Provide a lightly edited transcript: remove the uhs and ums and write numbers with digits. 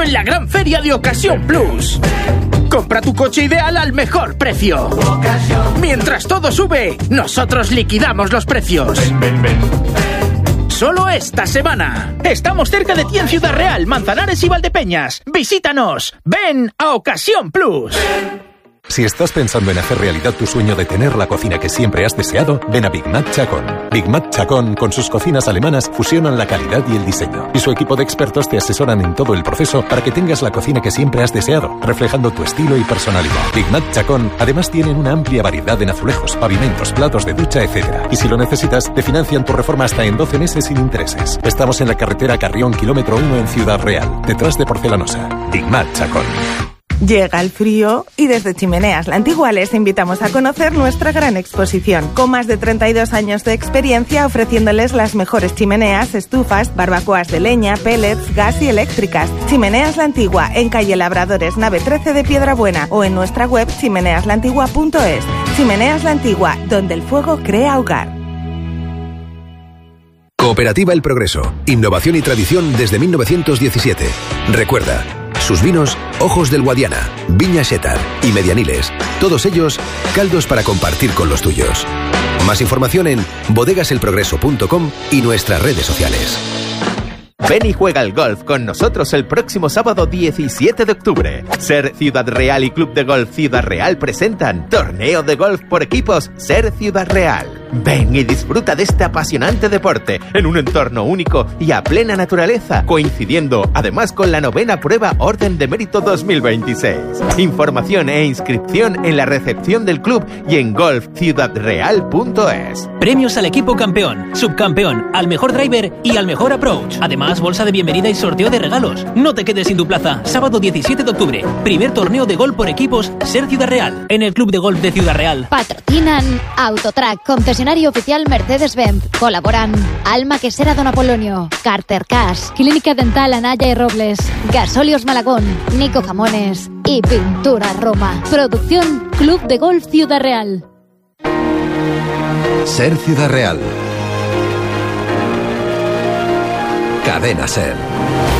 en la gran feria de Ocasión Plus. Compra tu coche ideal al mejor precio. Mientras todo sube, nosotros liquidamos los precios. Solo esta semana. Estamos cerca de ti en Ciudad Real, Manzanares y Valdepeñas. Visítanos. Ven a Ocasión Plus. Si estás pensando en hacer realidad tu sueño de tener la cocina que siempre has deseado, ven a Big Mac Chacón. Big Mac Chacón, con sus cocinas alemanas, fusionan la calidad y el diseño. Y su equipo de expertos te asesoran en todo el proceso para que tengas la cocina que siempre has deseado, reflejando tu estilo y personalidad. Big Mac Chacón, además, tienen una amplia variedad en azulejos, pavimentos, platos de ducha, etc. Y si lo necesitas, te financian tu reforma hasta en 12 meses sin intereses. Estamos en la carretera Carrión, kilómetro 1 en Ciudad Real, detrás de Porcelanosa. Big Mac Chacón. Llega el frío y desde Chimeneas La Antigua les invitamos a conocer nuestra gran exposición, con más de 32 años de experiencia ofreciéndoles las mejores chimeneas, estufas, barbacoas de leña, pellets, gas y eléctricas. Chimeneas La Antigua, en calle Labradores, nave 13 de Piedrabuena, o en nuestra web chimeneaslantigua.es. Chimeneas La Antigua, donde el fuego crea hogar. Cooperativa El Progreso. Innovación y tradición desde 1917. Recuerda, sus vinos, Ojos del Guadiana, Viña Xétar y Medianiles. Todos ellos, caldos para compartir con los tuyos. Más información en bodegaselprogreso.com y nuestras redes sociales. Ven y juega al golf con nosotros el próximo sábado 17 de octubre. SER Ciudad Real y Club de Golf Ciudad Real presentan Torneo de Golf por Equipos SER Ciudad Real. Ven y disfruta de este apasionante deporte en un entorno único y a plena naturaleza, coincidiendo además con la 9ª prueba Orden de Mérito 2026. Información e inscripción en la recepción del club y en golfciudadreal.es. Premios al equipo campeón, subcampeón, al mejor driver y al mejor approach. Además, bolsa de bienvenida y sorteo de regalos. No te quedes sin tu plaza. Sábado 17 de octubre. Primer torneo de golf por equipos SER Ciudad Real. En el Club de Golf de Ciudad Real. Patrocinan Autotrack, concesionario oficial Mercedes-Benz. Colaboran Alma Quesera Don Apolonio, Carter Cash, Clínica Dental Anaya y Robles, Gasolios Malagón, Nico Jamones y Pintura Roma. Producción Club de Golf Ciudad Real. SER Ciudad Real. Cadena SER.